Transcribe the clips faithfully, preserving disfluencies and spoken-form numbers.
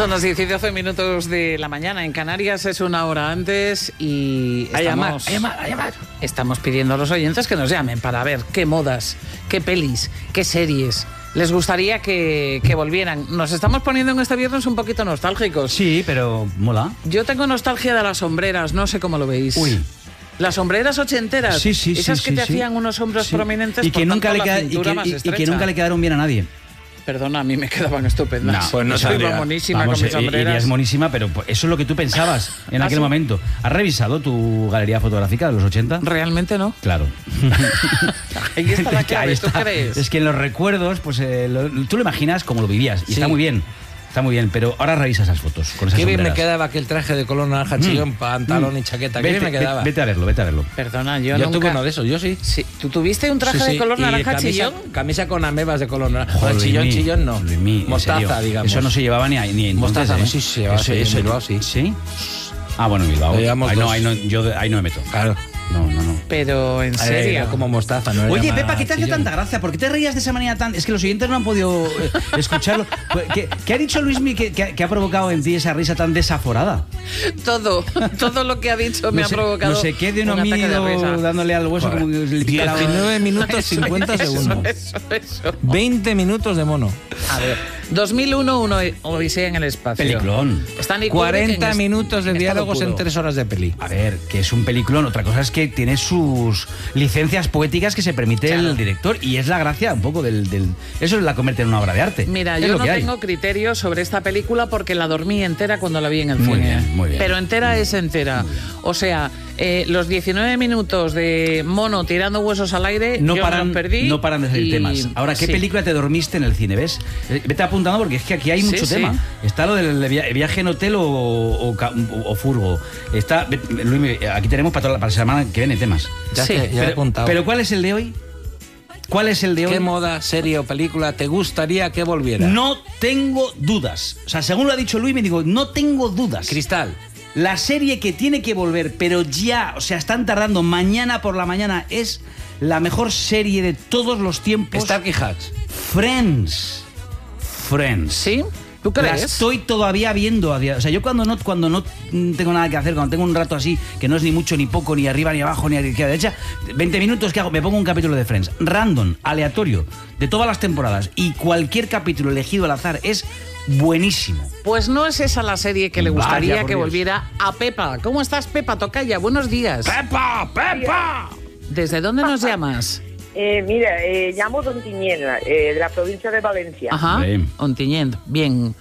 Son las diez y doce minutos de la mañana. En Canarias es una hora antes y a llamar, estamos, a llamar, a llamar. estamos pidiendo a los oyentes que nos llamen para ver qué modas, qué pelis, qué series les gustaría que, que volvieran. Nos estamos poniendo en este viernes un poquito nostálgicos. Sí, pero mola. Yo tengo nostalgia de las sombreras, no sé cómo lo veis. Uy. Las sombreras ochenteras. Sí, sí, Esas sí, que sí, te sí. hacían unos hombros Sí. prominentes y que por nunca tanto le la queda- y, cintura que, más y- y estrecha. que nunca le quedaron bien a nadie. Perdona, a mí me quedaban estupendo. No, pues no Soy sabría. monísima Vamos, con mis eh, sombreras. irías monísima, pero pues, eso es lo que tú pensabas en ¿Ah, aquel sí? momento. ¿Has revisado tu galería fotográfica de los ochenta? Realmente no. Claro. Ahí está la Es que ahí clave, ¿tú está. crees? Es que en los recuerdos, pues eh, lo- tú lo imaginas como lo vivías. Y Sí. está muy bien. Está muy bien, pero ahora revisa esas fotos con esas Qué bien me sombreras. quedaba aquel traje de color naranja chillón, Mm. pantalón Mm. y chaqueta. Qué Vete, bien me quedaba. ve- vete a verlo, vete a verlo. Perdona, yo, Yo nunca... tuve uno de esos, yo sí. Sí. ¿Tú tuviste un traje Sí, sí, de color y naranja camisa, chillón? Camisa con amebas de color naranja. Joder, Bueno, chillón, Luismi, chillón no. Luismi, en Mostaza, serio. digamos. Eso no se llevaba ni, a- ni entonces, Mostaza, no, ¿eh? sí se llevaba, Eso- sí, en eso- Bilbao, sí. ¿Sí? Ah, bueno, en Bilbao. Lo llevamos Ahí no, dos. ahí no, yo de- ahí no me meto. Claro. No, no, no. Pero en Era serio. como mostaza, ¿no? Era Oye, más Pepa, ¿qué te hace chillón. tanta gracia? ¿Por qué te reías de esa manera tan...? Es que los oyentes no han podido eh, escucharlo. ¿Qué, qué ha dicho Luismi que, que, que ha provocado en ti esa risa tan desaforada? Todo, todo lo que ha dicho me no ha sé, provocado No sé qué de un ataque de omido risa. dándole al hueso como que le pica la- diecinueve minutos cincuenta Eso, segundos. Eso, eso. veinte minutos de mono. A ver, dos mil uno, uno Odisea en el espacio. Peliculón. Stanley Kubrick cuarenta en est- minutos de en estado diálogos en puro. tres horas de peli. A ver, que es un peliculón. Otra cosa es que tiene sus licencias poéticas que se permite Claro. el director. Y es la gracia un poco del... del eso la convierte en una obra de arte. Mira, Es yo lo no que hay. tengo criterio sobre esta película porque la dormí entera cuando la vi en el Muy cine. bien, muy bien. Pero entera es entera. O sea, eh, los diecinueve minutos de mono tirando huesos al aire, No yo paran, me los perdí. no paran de salir y- temas. Ahora, ¿qué sí. película te dormiste en el cine? ¿Ves? Eh, Vete apuntando porque es que aquí hay Sí, mucho sí. tema. Está lo del via- viaje en hotel o, o, ca- o- o furgo. Está, ve- Luis, aquí tenemos para, toda la, para la semana que viene temas. Ya, Sí, te- ya he Pero, apuntado. pero ¿cuál es el de hoy? ¿Cuál es el de hoy? ¿Qué moda, serie o película te gustaría que volviera? No tengo dudas. O sea, según lo ha dicho Luis, me digo, no tengo dudas. Cristal. La serie que tiene que volver, pero ya, o sea, están tardando mañana por la mañana, es la mejor serie de todos los tiempos. Starkey Hatch. Friends. Friends. ¿Sí? ¿Tú La crees? estoy todavía viendo a día. O sea, yo cuando no, cuando no tengo nada que hacer, cuando tengo un rato así, que no es ni mucho ni poco, ni arriba ni abajo, ni a la izquierda, derecha, veinte minutos que hago, me pongo un capítulo de Friends. Random, aleatorio, de todas las temporadas. Y cualquier capítulo elegido al azar es buenísimo. Pues no es esa la serie que le Vaya, gustaría por que Dios. volviera a Pepa. ¿Cómo estás, Pepa Tocaya? Buenos días. ¡Pepa! ¡Pepa! ¿Desde dónde nos llamas? Eh, mira, eh, llamo Don Tiñén, eh, de la provincia de Valencia. Ajá. Bien. Ontinyent. Bien.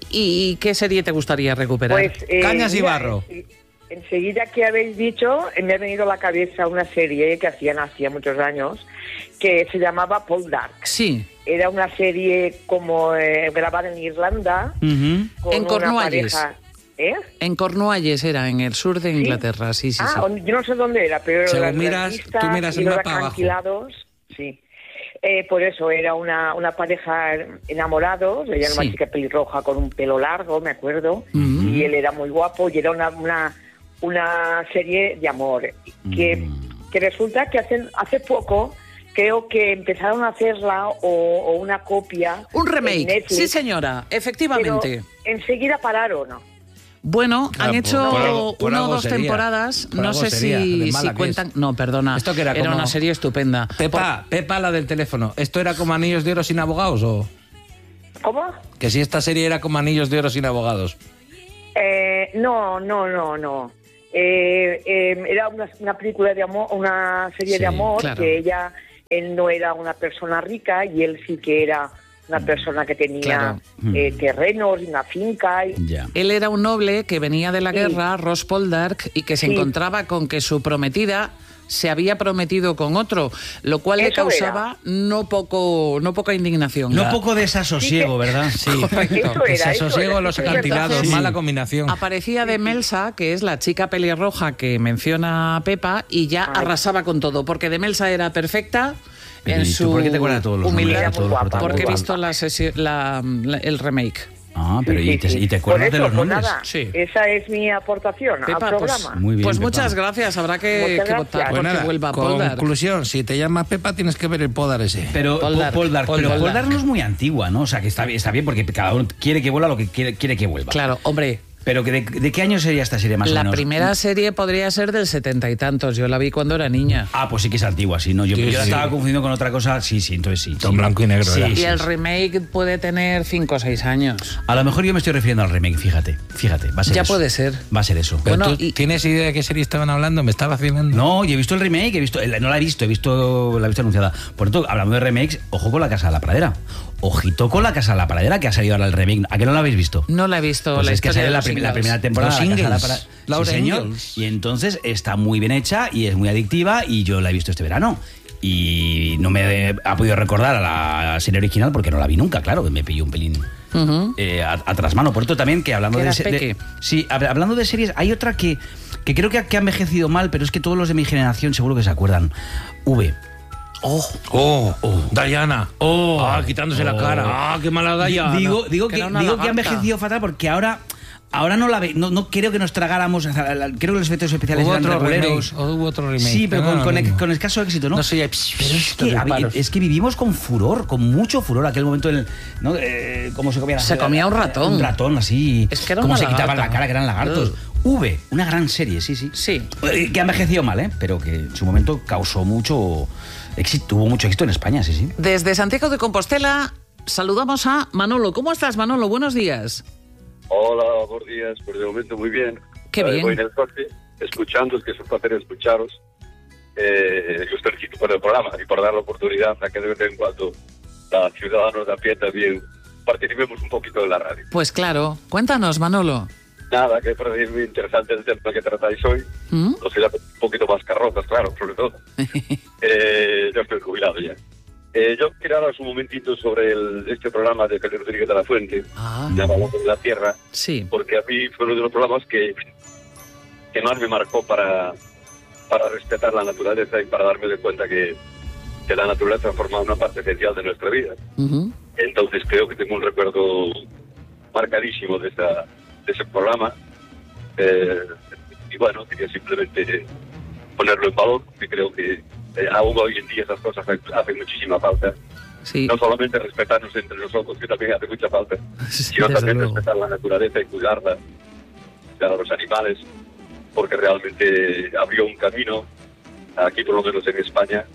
¿Y qué serie te gustaría recuperar? Pues, eh, Cañas y mira, barro. en- Enseguida que habéis dicho, eh, me ha venido a la cabeza una serie que hacían hacía muchos años, que se llamaba Paul Dark. Sí. Era una serie como eh, grabada en Irlanda, Ujú. con En una Cornualles. pareja... ¿Eh? En Cornualles era, en el sur de Inglaterra. Sí, sí, sí. Ah, yo no sé dónde era, pero Según las miras, revistas tú miras y el los mapa abajo. acantilados, sí. Eh, por eso era una, una pareja enamorados, ella era Sí. una chica pelirroja con un pelo largo, me acuerdo, Ujú. y él era muy guapo, y era una, una, una serie de amor, que, Mm. que resulta que hace, hace poco creo que empezaron a hacerla o, o una copia. Un en remake. Netflix, Sí, señora. pero Efectivamente. enseguida pararon, ¿no? Bueno, Ah, han por- hecho por algo- por una o algo dos sería. temporadas. Por No algo sé sería, de si, mala si que cuentan. es. No, perdona. Esto que era como- una serie estupenda. Pepa, Pepa, la del teléfono. ¿Esto era como Anillos de Oro sin abogados o...? ¿Cómo? Que si esta serie era como Anillos de Oro sin abogados. Eh, no, no, no, no. Eh, eh, era una, una película de amor, una serie Sí, de amor, claro. que ella, él no era una persona rica y él sí que era una persona que tenía Claro. eh, terrenos y una finca. Y, Ya. Él era un noble que venía de la Sí. guerra, Ross Poldark, y que se Sí. encontraba con que su prometida se había prometido con otro, lo cual le Eso causaba no poco no poca indignación. No poco desasosiego, ¿verdad? Sí. Correcto. Eso era, eso Desasosiego era, en los eso es verdad. acantilados, Sí. mala combinación. Aparecía de Melsa, que es la chica pelirroja que menciona Pepa, y ya Ay. arrasaba con todo, porque de Melsa era perfecta Pero, en ¿y tú su por qué te acuerdas de todos los nombres de humildad, todos los porque he protagonistas? visto la sesi- la- la- el remake. Ah, pero Sí, ¿y, sí, te, sí. ¿y te Por acuerdas de eso, los pues nombres? nada, Sí. esa es mi aportación Pepa, al pues, programa. Muy bien, pues Pepa. muchas gracias. Habrá que, Muchas que gracias. votar Pues porque vuelva Poldark. conclusión, si te llamas Pepa tienes que ver el Podar ese. Pero Poldark, Poldark, pero Poldark. Poldark no es muy antigua, ¿no? O sea, que está, bien- está bien porque cada uno quiere que vuelva lo que quiere, quiere que vuelva. Claro, hombre, Pero que de, ¿de qué año sería esta serie más o la menos? primera serie podría ser del setenta y tantos. Yo la vi cuando era niña. Ah, pues sí que es antigua, sí, no. Yo, Sí, yo la sí. estaba confundiendo con otra cosa, sí, sí, entonces sí. Con sí. blanco y negro Sí, era. sí, Y el sí. remake puede tener cinco o seis años. A lo mejor yo me estoy refiriendo al remake, fíjate, fíjate, va a ser Ya eso. puede ser. Va a ser eso. Pero Bueno, tú y- tienes idea de qué serie estaban hablando, me estaba vacilando. No, yo he visto el remake, he visto, no la he visto, he visto la he visto anunciada. Por tanto, hablando de remakes, ojo con La Casa de la Pradera. Ojito con La Casa de la Pradera, que ha salido ahora el remake. ¿A qué no lo habéis visto? No la he visto. Pues la es que historia sale de la, los prim- la Ingalls. primera temporada Los de La Casa de la Ingalls. Pradera. Laura Sí, señor. Ingalls. Y entonces está muy bien hecha y es muy adictiva y yo la he visto este verano. Y no me ha podido recordar a la serie original porque no la vi nunca, claro, que me pilló un pelín Ujú. eh, a, a trasmano. Por esto también que hablando Que de, eras se- de- peque. sí, hab- hablando de series, hay otra que, que creo que ha, que ha envejecido mal, pero es que todos los de mi generación seguro que se acuerdan. V. Oh, oh, Diana. Oh. ah, quitándose la cara. Ah, qué mala Diana. Digo, digo que que, era una digo que ha lagarta. envejecido fatal porque ahora, ahora no la ve, no, no creo que nos tragáramos. o sea, la- Creo que los efectos especiales Hubo eran otro remake. reguleros. Hubo otro remake. Sí, pero no con, era con, lo mismo. con escaso éxito, ¿no? No sé, ya- Pero es que, habi- es que vivimos con furor, con mucho furor aquel momento, en el, ¿no? Eh, cómo se comía la- Se comía un ratón. Un ratón así. Es que era cómo una se quitaban lagarta. la cara, que eran lagartos. V, una gran serie, sí, sí. Sí. Eh, Que ha envejecido mal, ¿eh? Pero que en su momento causó mucho éxito, tuvo mucho éxito en España, sí, sí. Desde Santiago de Compostela saludamos a Manolo. ¿Cómo estás, Manolo? Buenos días. Hola, buenos días. Pues de momento muy bien. Qué Eh, bien. Voy en el coche, escuchando, es que es un placer escucharos. Eh, yo estoy aquí por el programa y por dar la oportunidad a que de vez en cuando la ciudadanos de a pie también participemos un poquito de la radio. Pues claro, cuéntanos, Manolo. Nada, que parece muy interesante el tema que tratáis hoy. ¿Mm? Los un poquito más carrozas, claro, sobre todo. Eh, yo estoy jubilado ya. Eh, yo quería hablar un momentito sobre el, este programa de Félix Rodríguez de la Fuente, Ah, llamado de la Tierra, sí. porque a mí fue uno de los programas que, que más me marcó para, para respetar la naturaleza y para darme de cuenta que, que la naturaleza forma una parte esencial de nuestra vida. Ujú. Entonces creo que tengo un recuerdo marcadísimo de, esa, de ese programa. Eh, y bueno, quería simplemente ponerlo en valor, porque creo que eh, aún hoy en día esas cosas hacen, hacen muchísima falta. Sí, No solamente respetarnos entre nosotros, que también hace mucha falta, sí, sino desde también luego. respetar la naturaleza y cuidarla, cuidar a los animales, porque realmente abrió un camino, aquí por lo menos en España,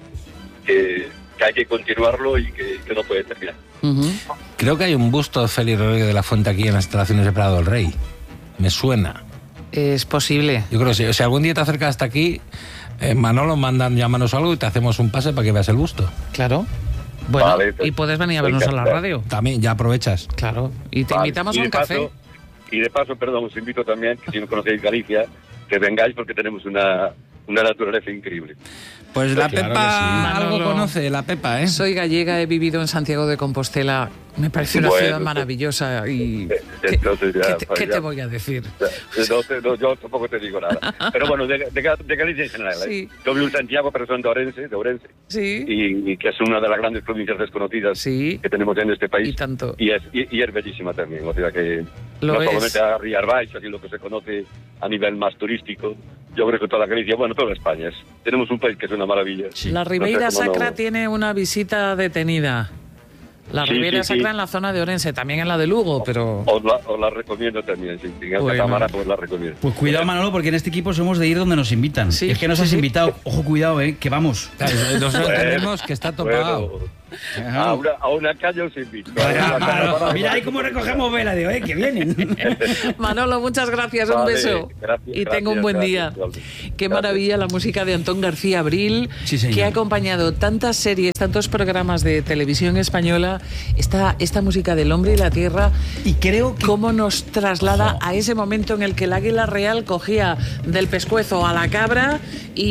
que, que hay que continuarlo y que, que no puede terminar. Ujú. Creo que hay un busto de Félix Rodríguez de la Fuente aquí en las instalaciones de Prado del Rey. Me suena. Es posible. Yo creo que sí. O sea, algún día te acercas hasta aquí, eh, Manolo, mandan, llámanos algo y te hacemos un pase para que veas el busto. Claro. Bueno, Vale, pues, y puedes venir a vernos a la encantado. radio. También, ya aprovechas. Claro. Y te Vale. invitamos Y a de un café. paso- Y de paso, perdón, os invito también, que si no conocéis Galicia, que vengáis porque tenemos una, una naturaleza increíble. Pues la Claro Pepa que sí. algo Manolo. conoce, la Pepa, ¿eh? Soy gallega, he vivido en Santiago de Compostela. Me parece una Bueno, ciudad pues- maravillosa y... Eh, ¿Qué, entonces ya, qué te, pues qué ya. te voy a decir? No, te- no, yo tampoco te digo nada. Pero bueno, de, de, de Galicia en general. ¿eh? Sí. Yo vivo en Santiago, pero soy de Ourense, de Ourense Sí, y, y que es una de las grandes provincias desconocidas sí. que tenemos en este país. Y tanto. Y es, y, y es bellísima también. O sea que Lo no es. solamente a Rías Baixas y lo que se conoce a nivel más turístico, yo creo que toda Galicia, bueno, toda España, es, tenemos un país que es una maravilla. La No sé Ribeira cómo no- Sacra tiene una visita detenida. La Sí, Ribeira sí, sí. Sacra en la zona de Orense, también en la de Lugo, pero... Os la, os la recomiendo también, si en esta Bueno. cámara pues la recomiendo. Pues cuidado, Manolo, porque en este equipo somos de ir donde nos invitan. Sí, es que nos sí, has sí. invitado. Ojo, cuidado, ¿eh? Que vamos. Claro, nosotros Bueno, entendemos que está topado. Bueno, a, una, a una calle os invito. Venga, Manolo, mira ahí cómo recogemos vela, digo, ¿eh? Que vienen. Manolo, muchas gracias, un Vale, beso. gracias, y tenga un gracias, buen gracias, día. igualmente. Qué Gracias. maravilla la música de Antón García Abril, Sí, señor. que ha acompañado tantas series, tantos programas de televisión española. Esta, esta música del hombre y la tierra, Y creo que... cómo nos traslada Ojo. a ese momento en el que el águila real cogía del pescuezo a la cabra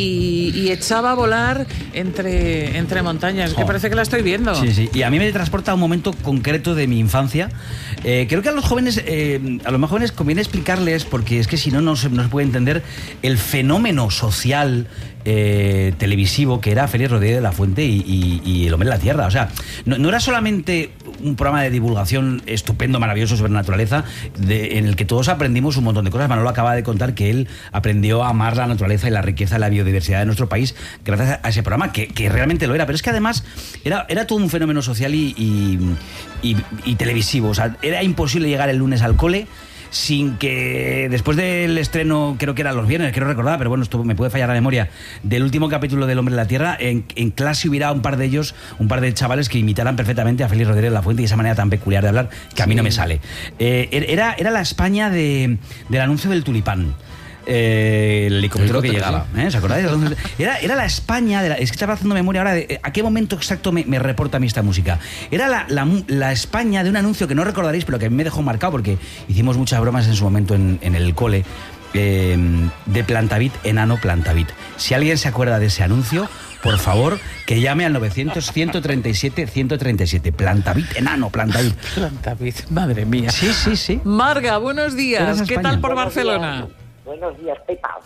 y, y echaba a volar entre, entre montañas. Que Ojo. parece que la estoy viendo. Sí, sí. Y a mí me transporta a un momento concreto de mi infancia. Eh, creo que a los jóvenes, eh, a los más jóvenes conviene explicarles, porque es que si no, no se, no se puede entender el fenómeno social eh, televisivo que era Félix Rodríguez de la Fuente y, y- y El hombre de la tierra. O sea, no, no era solamente un programa de divulgación estupendo, maravilloso sobre naturaleza, de, en el que todos aprendimos un montón de cosas. Manolo acaba de contar que él aprendió a amar la naturaleza y la riqueza y la biodiversidad de nuestro país gracias a ese programa, que, que realmente lo era. Pero es que además era, era todo un fenómeno social y, y, y, y televisivo. O sea, era imposible llegar el lunes al cole sin que después del estreno, creo que era los viernes, quiero recordar, pero bueno, esto me puede fallar la memoria, del último capítulo del Hombre de la Tierra, en, en clase hubiera un par de ellos, un par de chavales que imitaran perfectamente a Félix Rodríguez de la Fuente y esa manera tan peculiar de hablar que a mí sí. no me sale. Eh, era, era la España de, del anuncio del tulipán. Eh, el helicóptero que llegaba, sí. ¿eh? ¿Os acordáis? Era, era la España, de la, es que estaba haciendo memoria ahora de a qué momento exacto me, me reporta a mí esta música. Era la, la, la España de un anuncio que no recordaréis, pero que a mí me dejó marcado porque hicimos muchas bromas en su momento en, en el cole, eh, de Plantavit, enano Plantavit. Si alguien se acuerda de ese anuncio, por favor, que llame al novecientos, ciento treinta y siete, ciento treinta y siete. Plantavit, enano Plantavit. Plantavit, madre mía. Sí, sí, sí. Marga, buenos días. ¿Qué tal por Barcelona? Buenos días, Pepa.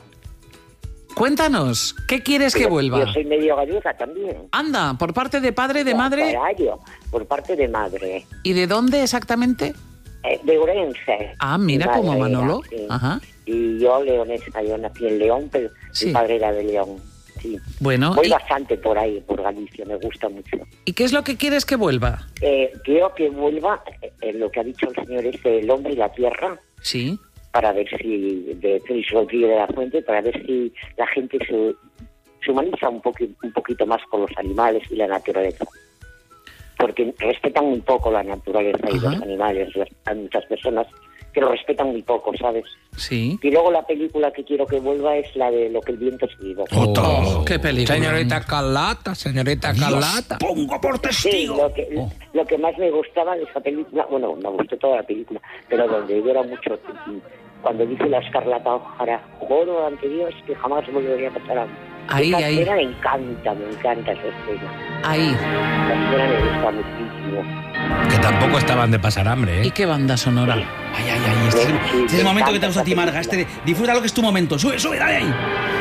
Cuéntanos, ¿qué quieres que vuelva? Yo soy medio gallega también. Anda, ¿por parte de padre, de madre? Yo, por parte de madre. ¿Y de dónde exactamente? Eh, de Orense. Ah, mira, como Manolo. Era, sí. Ajá. Y yo, leonesa, yo nací en León, pero sí. mi padre era de León. Sí. Bueno. Voy y... bastante por ahí, por Galicia, me gusta mucho. ¿Y qué es lo que quieres que vuelva? Eh, quiero que vuelva eh, lo que ha dicho el señor este, el hombre y la tierra. Sí. Para ver si, de Félix Rodríguez de la Fuente, para ver si la gente se, se humaniza un, poqu, un poquito más con los animales y la naturaleza. Porque respetan muy poco la naturaleza y Ajá. los animales. Hay muchas personas que lo respetan muy poco, ¿sabes? Sí. Y luego la película que quiero que vuelva es la de Lo que el viento se llevó. Oh, oh, ¡Qué película! Señorita Carlata, señorita Carlata. Pongo por testigo. Sí, lo que, oh. lo que más me gustaba de esa película, bueno, me gustó toda la película, pero donde yo era mucho, cuando dice la Escarlata O'Hara, juro ante Dios que jamás volvería a pasar a mí. Ahí, esa ahí. escena me encanta, me encanta esa escena. Ahí. La escena me gusta muchísimo. Que tampoco estaban de pasar hambre, ¿eh? ¿Y qué banda sonora? Sí. Ay, ay, ay, este, sí, este es el momento que te gusta a ti, Marga. Este, disfruta lo que es tu momento. Sube, sube, dale ahí.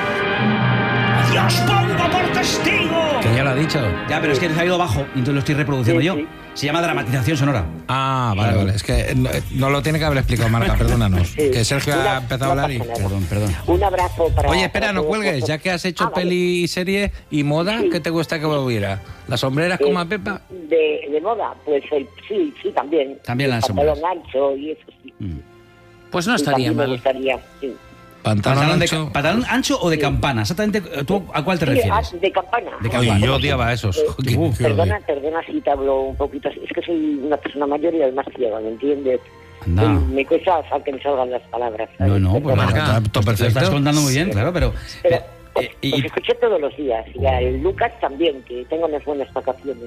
¡Dios, pongo por testigo! Que ya lo ha dicho. Ya, pero es que ha ido bajo, entonces lo estoy reproduciendo sí, yo. Sí. Se llama dramatización sonora. Ah, vale, vale. Es que no, no lo tiene que haber explicado, Marga, perdónanos. Sí. Que Sergio Una, ha empezado no a hablar y... Perdón, perdón. Un abrazo para... Oye, espera, para no todos cuelgues. vosotros. Ya que has hecho Ah, vale. peli y serie y moda, Sí. ¿qué te gusta que volviera? ¿Las sombreras Eh, como a Pepa? De, de moda, pues el, sí, sí, también. También las el pantalón sombreras. ancho y eso sí. Mm. Pues no Sí, estaría también me mal. gustaría, sí. Pantalón ¿Pantalón, de, ancho. ¿Pantalón ancho o de Sí. campana? Exactamente, ¿tú a cuál te Sí, refieres? ah, de campana. De Oye, campana. yo odiaba esos. Eh, Qué- uh, qué Perdona, odio. perdona si te hablo un poquito así. Es que soy una persona mayor y además ciega, ¿me entiendes? Anda. Y me cuesta que me salgan las palabras. ¿sabes? No, no, pues Perdona. Marga, está todo Lo perfecto. estás contando muy bien, claro, pero... Pero eh, os, eh, y- os escuché todos los días. Y a el Lucas también, que tengo unas buenas vacaciones.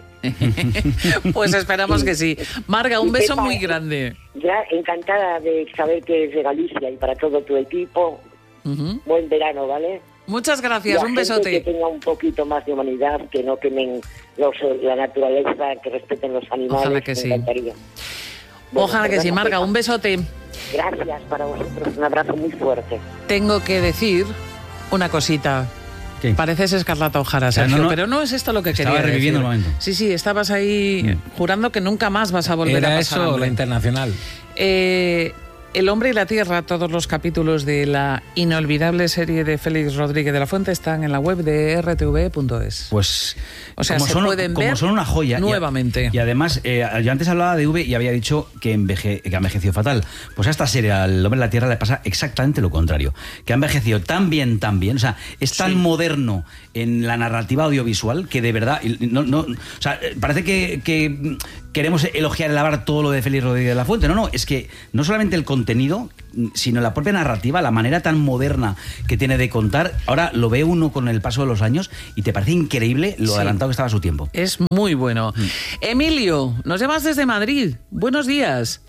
Pues esperamos que sí. Marga, un Y beso Pepa, muy grande. Ya encantada de saber que es de Galicia y para todo tu equipo. Ujú. Buen verano, ¿vale? Muchas Y gracias, a un gente besote. que tenga un poquito más de humanidad, que no quemen los, la naturaleza, que respeten los animales. Ojalá que me sí. encantaría. Bueno, Ojalá que sí, perdona, Marga, Pepa. un besote. Gracias para vosotros, un abrazo muy fuerte. Tengo que decir una cosita. ¿Qué? Pareces Escarlata O'Hara, sea, Sergio, no, no, pero no es esto lo que estaba quería reviviendo decir. el momento. Sí, sí, estabas ahí jurando que nunca más vas a volver a Era pasar eso, hambre. la internacional. Eh, El hombre y la tierra, todos los capítulos de la inolvidable serie de Félix Rodríguez de la Fuente están en la web de r t v punto es. Pues O sea, como, se son, pueden como ver son una joya. nuevamente. Y, y además, eh, yo antes hablaba de V y había dicho que, enveje, que ha envejecido fatal. Pues a esta serie, al hombre de la tierra, le pasa exactamente lo contrario. Que ha envejecido tan bien, tan bien. O sea, es tan Sí. moderno en la narrativa audiovisual que de verdad... y No, no, o sea, parece que, que queremos elogiar y alabar todo lo de Félix Rodríguez de la Fuente. No, no, es que no solamente el contenido, sino la propia narrativa, la manera tan moderna que tiene de contar. Ahora lo ve uno con el paso de los años y te parece increíble lo Sí. adelantado que estaba a su tiempo. Es muy bueno. Mm. Emilio, nos llamas desde Madrid. Buenos días.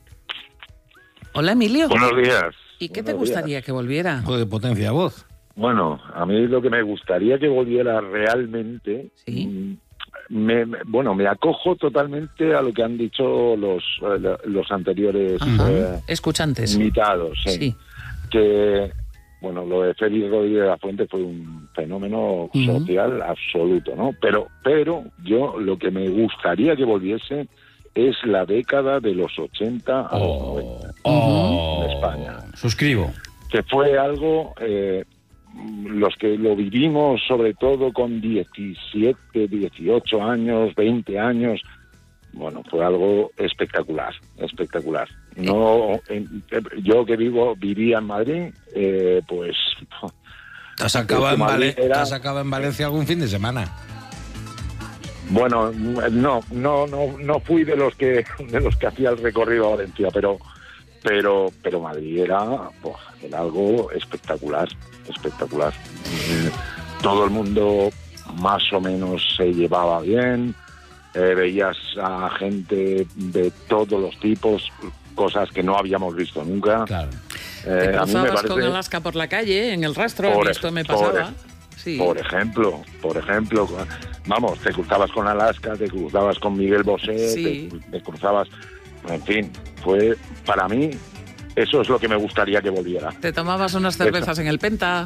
Hola, Emilio. Buenos días. ¿Y qué te Buenos gustaría días. que volviera? Joder, potencia de voz. Bueno, a mí lo que me gustaría que volviera realmente... Sí. mm, Me, me- bueno, me acojo totalmente a lo que han dicho los, eh, los anteriores Ajá. eh, Escuchantes. invitados. Sí. Sí. Que, bueno, lo de Félix Rodríguez de la Fuente fue un fenómeno Ujú. social absoluto, ¿no? Pero, pero yo lo que me gustaría que volviese es la década de los ochenta a los noventa Oh, en España. Suscribo. Que fue algo, eh, los que lo vivimos sobre todo con diecisiete, dieciocho años, veinte años, bueno, fue algo espectacular, espectacular. No, en, yo que vivo, vivía en Madrid, eh, pues... ¿Te has acabado en, Madrid Vale- era- ¿Te has acabado en Valencia algún fin de semana? Bueno, no, no, no, no fui de los que de los que hacía el recorrido a Valencia, pero pero pero Madrid era, pues, era algo espectacular, espectacular. Eh, todo el mundo más o menos se llevaba bien, eh, veías a gente de todos los tipos, cosas que no habíamos visto nunca. Claro. Eh, Te a mí me cruzabas parece, con Alaska por la calle, en el rastro, Por esto ej- me por pasaba. ej- Sí. por ejemplo, por ejemplo, vamos, te cruzabas con Alaska, te cruzabas con Miguel Bosé, Sí. te, te cruzabas, en fin, fue para mí eso es lo que me gustaría que volviera. Te tomabas unas cervezas en el Penta.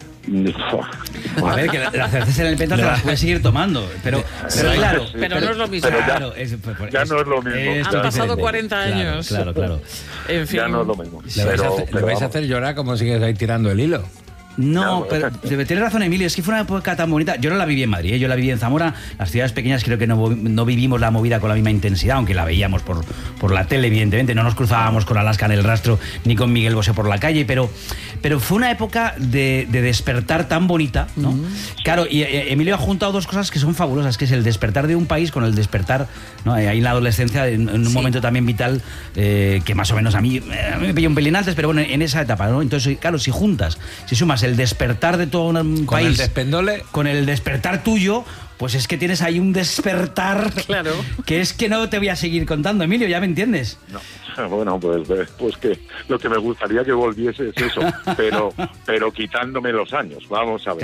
A ver, que la- las cervezas en el Penta te las puedes seguir tomando, pero, pero Sí, claro, pero no es lo mismo. pero ya- Claro, es- pues, ya es- no es lo mismo. esto Han es pasado diferente. cuarenta Claro, años. Claro, claro. En fin. Ya no es lo mismo. Le vais, Pero- a, hacer, le pero vais a vamos. hacer llorar como sigues ahí tirando el hilo. No, Ya, pero bueno. tienes razón, Emilio, es que fue una época tan bonita. Yo no la viví en Madrid, ¿eh? Yo la viví en Zamora. Las ciudades pequeñas creo que no, no vivimos la movida con la misma intensidad, aunque la veíamos por, por la tele, evidentemente. No nos cruzábamos con Alaska en el rastro ni con Miguel Bosé por la calle, pero, pero fue una época de, de despertar tan bonita, ¿no? Claro, y eh, Emilio ha juntado dos cosas que son fabulosas, que es el despertar de un país con el despertar, ¿no? Ahí en la adolescencia, en, en un Sí. momento también vital, eh, que más o menos a mí, eh, a mí me pilló un pelín antes, pero bueno, en esa etapa, ¿no? Entonces, claro, si juntas, si sumas el despertar de todo un Con país el despendole. con el despertar tuyo, pues es que tienes ahí un despertar Claro. que es que no te voy a seguir contando, Emilio, ¿ya me entiendes? No. Bueno, pues, pues que lo que me gustaría que volviese es eso, pero pero quitándome los años, vamos a ver.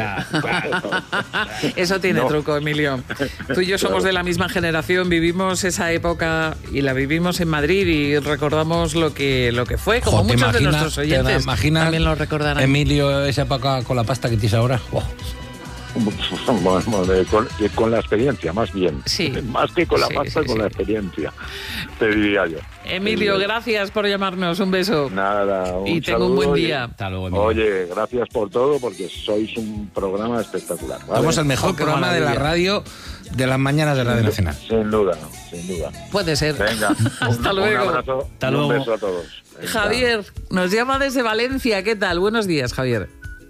Eso tiene No. truco, Emilio. Tú y yo somos Claro. de la misma generación, vivimos esa época y la vivimos en Madrid y recordamos lo que, lo que fue, como Jo, ¿te muchos de imaginas- nuestros te oyentes imaginas, también lo recordarán. Emilio, esa época con la pasta que tienes ahora? Buah. Bueno, de- con, de- con la experiencia, más bien. Sí. Más que con la Sí, pasta, sí, con sí. la experiencia, te diría yo. Emilio, gracias por llamarnos, un beso. Nada, un Y tengo un buen saludo y- día. Hasta luego, Emilio. Oye, gracias por todo, porque sois un programa espectacular. ¿vale? Somos el mejor Oh, qué programa de la maravilla. radio de las mañanas de Radio Nacional. Sin duda, sin duda. Puede ser. Venga, Hasta un, luego. un abrazo Hasta y un luego. beso a todos. Venga. Javier, nos llama desde Valencia. ¿Qué tal? Buenos días, Javier.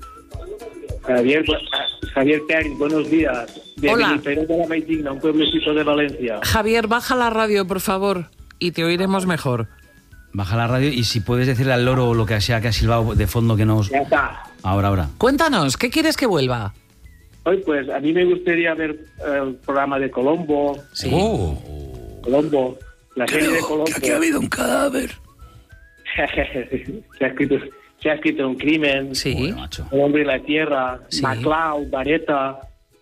Javier, bu- Javier Pérez, buenos días. De Hola. Benifero de la Maitigna, un pueblecito de Valencia. Javier, baja la radio, por favor, y te oiremos mejor. Baja la radio y si puedes decirle al loro lo que sea que ha silbado de fondo que nos... Ya está. Ahora, ahora. Cuéntanos, ¿qué quieres que vuelva? Hoy, pues, a mí me gustaría ver eh, el programa de Colombo. Sí. Oh, Colombo, la serie de Colombo. que aquí ha habido un cadáver. se, ha escrito, se ha escrito un crimen. Sí. Joder, macho. El hombre y la tierra. Sí. MacLeod, Vareta.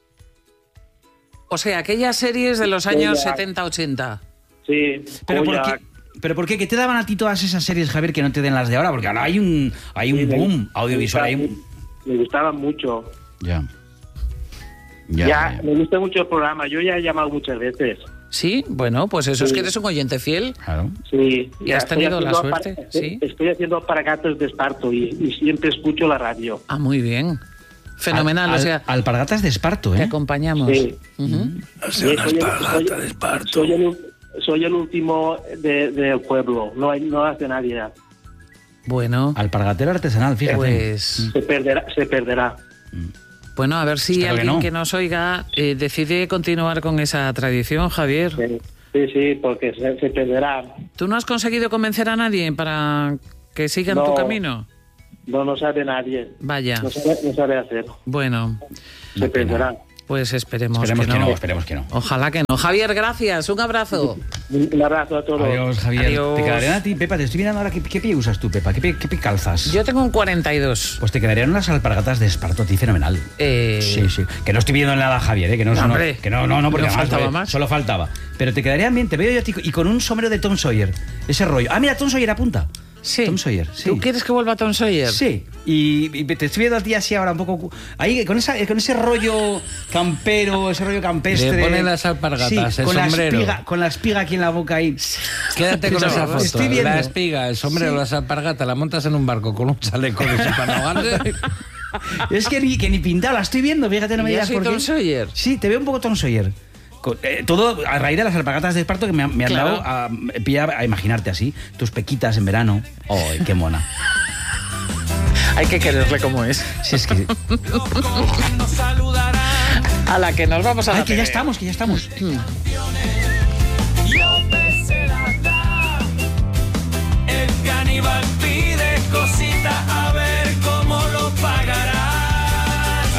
O sea, aquellas series de los años Kojak. setenta ochenta. Sí. Pero ¿por Kojak. qué? ¿Pero por qué? ¿Qué te daban a ti todas esas series, Javier, que no te den las de ahora? Porque ahora hay un, hay un Sí, me- boom audiovisual. Hay un... Me gustaban mucho. Ya. Ya, Ya, ya. me gusta mucho el programa. Yo ya he llamado muchas veces. Sí, bueno, pues eso es Sí. que eres un oyente fiel. Claro. Sí. ¿Y has estoy tenido la haciendo suerte? apar- Sí. Estoy haciendo aparatos de esparto y, y siempre escucho la radio. Ah, muy bien. Fenomenal, Al- o sea, Alpargatas de Esparto, te ¿eh? acompañamos. Sí. Ujú. Y soy, el- soy- soy el, soy el último de- del pueblo. No hay, no hace nadie. ya. Bueno, Alpargatero artesanal, fíjate. pues Se perderá. Se perderá. bueno, a ver si Espero que alguien no. que nos oiga eh, decide continuar con esa tradición, Javier. Sí, sí, sí, porque se, se perderá. ¿Tú no has conseguido convencer a nadie para que sigan No. tu camino? No lo sabe nadie. Vaya, No sabe, no sabe hacer. bueno, Se perderá. pues esperemos, Esperemos que, que no. no, esperemos que no. Ojalá que no. Javier, gracias, un abrazo. Un un abrazo a todos. Adiós, Javier. Adiós. Te quedarían a ti, Pepa, te estoy mirando ahora. ¿Qué, qué pie usas tú, Pepa? ¿Qué pie, qué pie calzas? Yo tengo un cuarenta y dos. Pues te quedarían unas alpargatas de Esparto a ti, fenomenal. Eh, Sí, sí. Que no estoy viendo nada, Javier, ¿eh? Que no, No, eso no- hombre. que no, no, no, porque No además, faltaba eh, más. Solo faltaba. Pero te quedarían bien, te veo yo a ti y con un sombrero de Tom Sawyer. Ese rollo. Ah, mira, Tom Sawyer apunta. Sí. Tom Sawyer, sí. ¿Tú quieres que vuelva Tom Sawyer? Sí, y, y te estoy viendo a ti así ahora un poco... Ahí, con, esa, con ese rollo campero, ese rollo campestre... Le pone las alpargatas, sí, el con sombrero. La espiga, con la espiga aquí en la boca ahí. Quédate con No, esa foto. estoy viendo. La espiga, el sombrero, Sí. las alpargatas, la montas en un barco con un chaleco de para no ahogarse. Es que ni, que ni pintado, la estoy viendo, fíjate, no me ¿Ya digas soy por Tom qué. Sawyer? Sí, te veo un poco Tom Sawyer. Con- eh, todo a raíz de las alpargatas de esparto que me, han- me han Claro. dado a, pillar- a imaginarte así, tus pequitas en verano. ¡Ay, qué mona! Hay que quererle como es. Si es que... A la que nos vamos a la ¡Ay, que ya tele. estamos, que ya estamos!